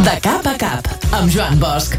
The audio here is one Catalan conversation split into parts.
De cap a cap, amb Joan Bosch.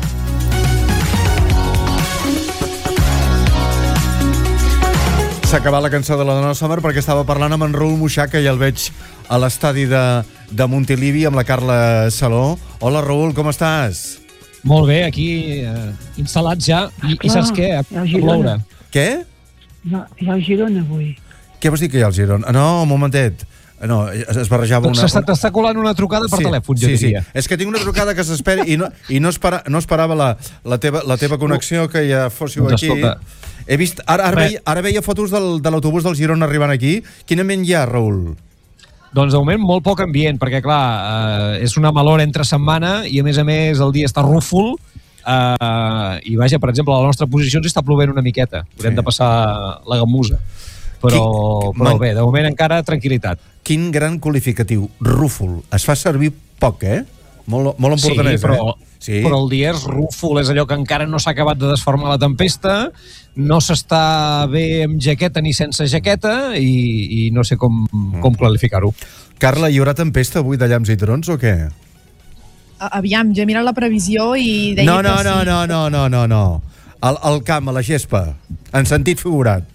S'ha acabat la cançó de la Donna Summer perquè estava parlant amb en Raül Moixà, que ja el veig a l'estadi de Montilivi amb la Carla Saló. Hola, Raül, com estàs? Molt bé, aquí instal·lats ja. I saps què? A ploure. Què? Hi ha el Girona avui. Què vols dir que hi ha el Girona? No, un momentet. No, es barrejava una... T'està colant una trucada per telèfon, jo diria. Sí. És que tinc una trucada que s'espera i no esperava la teva connexió, que ja fóssiu aquí. Escolta. He vist, ara veia fotos de l'autobús del Girona arribant aquí. Quin ambient hi ha, Raül? Doncs de moment molt poc ambient, perquè clar, és una malora entre setmana i a més el dia està rúfol i vaja, per exemple, a la nostra posició ens està plovent una miqueta. Haurem de passar la gamusa. Però bé, de moment encara tranquil·litat. Quin gran qualificatiu, rúfol. Es fa servir poc, Molt empordanès, sí, però el dia és rúfol, és allò que encara no s'ha acabat de desformar la tempesta, no s'està bé amb jaqueta ni sense jaqueta i no sé com qualificar-ho. Carla, hi haurà tempesta avui de llamps i trons o què? Aviam, jo he mirat la previsió i deia que sí. No. Al camp, a la gespa, en sentit figurat.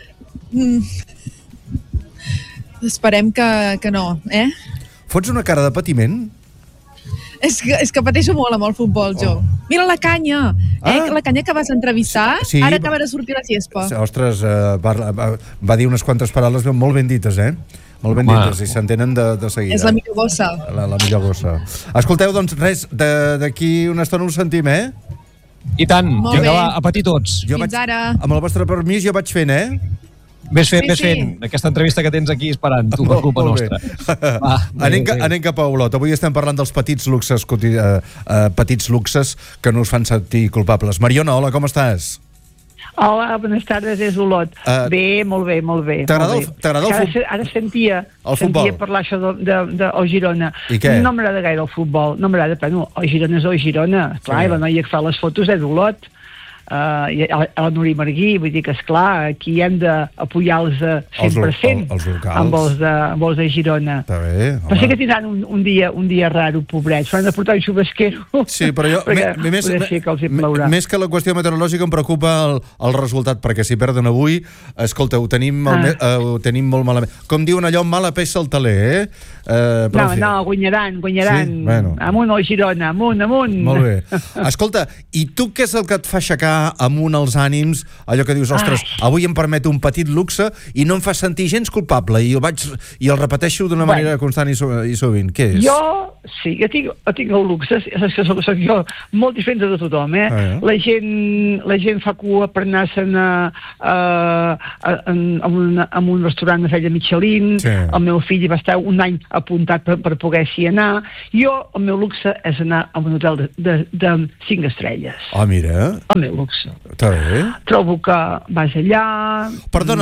Esperem que no, Fots una cara de patiment? És que pateixo molt amb el futbol, jo. Mira la canya, la canya que vas entrevistar, sí, ara acaba de sortir la gespa. Ostres, va dir unes quantes paraules molt ben dites, Molt ben dites, i s'entenen de seguida. És la millor gossa. La millor gossa. Escolteu, doncs res, d'aquí una estona us sentim, I tant, vinga, va, a patir tots. Fins ara. Amb el vostre permís jo vaig fent, Ves fent. Aquesta entrevista que tens aquí esperant, tu, per culpa nostra. Anem cap a Olot. Avui estem parlant dels petits luxes que no us fan sentir culpables. Mariona, hola, com estàs? Hola, buenas tardes, és Olot. Bé, molt bé. T'agrada el futbol? Ara sentia parlar això del Girona. I què? No m'agrada gaire el futbol, no m'agrada, però el Girona és el Girona. Clar, i la noia que fa les fotos és d'Olot. La Núria Marguí, vull dir que esclar, aquí hem d'apoyar-los 100% amb els de Girona. Està bé, però sí que tindran un dia raro, pobrets, s'han de portar un xubasquero. Sí, però jo, més que la qüestió meteorològica em preocupa el resultat, perquè si perden avui, escolta, ho tenim molt malament. Com diuen allò, mala peça al taler, No, guanyaran. Sí? Bueno. Amunt al Girona, amunt. Molt bé. Escolta, i tu què és el que et fa aixecar amunt els ànims, allò que dius, ostres, avui em permet un petit luxe i no em fa sentir gens culpable i el repeteixo d'una manera constant i sovint. Què és? Jo tinc el luxe, soc jo molt diferent de tothom, La gent fa cua per anar-se'n a un restaurant de falla Michelin, el meu fill va estar un any apuntat per poder-s'hi anar. Jo, el meu luxe és anar a un hotel de 5 estrelles. Mira. El meu luxe. Està bé. Trobo que vas allà... Perdona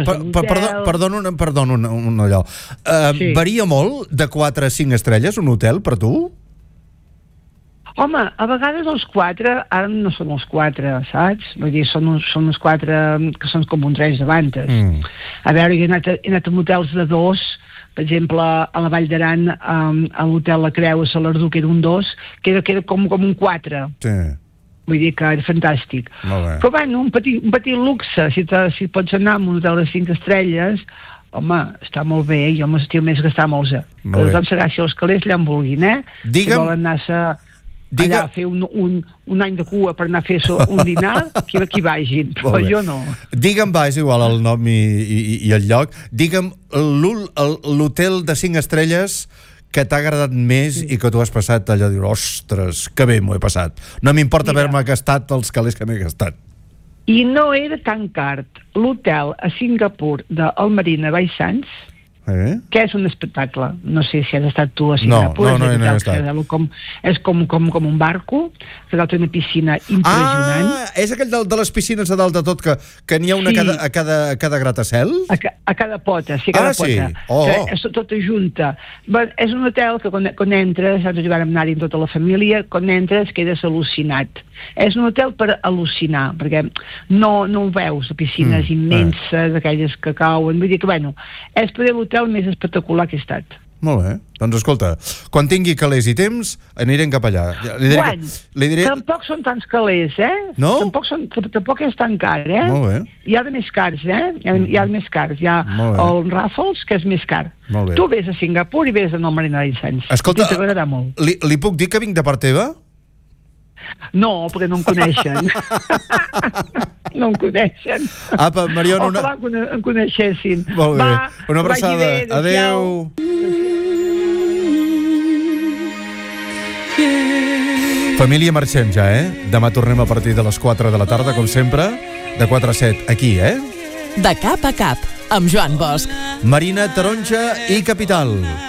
allò. Varia molt de 4 a 5 estrelles un hotel per tu? Home, a vegades els 4, ara no són els 4, saps? Vull dir, són uns 4 que són com un 3 davantes. A veure, he anat a hotels de 2, per exemple, a la Vall d'Aran, a l'hotel La Creu, a Salardú, que era un 2, que era com un 4. Sí. Vull dir que era fantàstic. Però bueno, un petit luxe, si pots anar a un hotel de 5 estrelles, home, està molt bé, jo m'estiu més gastar molts. Però tothom serà si els calés allà en vulguin, Si volen anar-se allà a fer un any de cua per anar a fer un dinar, que vagin, però jo no. Digue'm, és igual el nom i el lloc, digue'm l'hotel de 5 estrelles que t'ha agradat més i que tu has passat allò de dir, ostres, que bé m'ho he passat. No m'importa haver-me gastat els calés que m'he gastat. I no era tan car. L'hotel a Singapur del Marina Bay Sands, que és un espectacle. No sé si has estat tu a Singapur. No he estat. És com un barco, que té una piscina impressionant. És aquell de les piscines a dalt de tot, que n'hi ha una a cada gratacel? A cada pota, sí, a cada pota. És tota junta. És un hotel que quan entres, has de jugar amb anar-hi amb tota la família, quan entres quedes al·lucinat. És un hotel per al·lucinar, perquè no ho veus, piscines immenses, aquelles que cauen. Vull dir que, és poder l'hotel més espectacular que he estat. Molt bé. Doncs escolta, quan tingui calés i temps, anirem cap allà. Li diré... Tampoc són tants calés, No? Tampoc és tan car, Molt bé. Hi ha de més cars, Hi ha de més cars. Hi ha el Raffles, que és més car. Tu vés a Singapur i vés al Marina de Vicens. Escolta, t'agradarà molt. Li puc dir que vinc de part teva? No, perquè no em coneixen. No em coneixen. Apa, Mariona... Ojalà que em coneixessin. Molt bé. Una abraçada. Adéu. Família, marxem ja, Demà tornem a partir de les 4 de la tarda, com sempre, de 4 a 7, aquí, De cap a cap, amb Joan Bosch. Marina, Taronja i Capital.